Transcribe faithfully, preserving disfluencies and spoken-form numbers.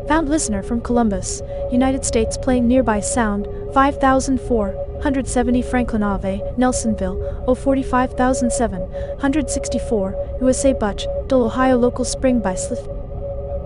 Found listener from Columbus, United States playing nearby sound, five thousand four hundred seventy Franklin Ave, Nelsonville, oh forty-five thousand seven hundred sixty-four, U S A Butch, Dole, Ohio local spring by Slith.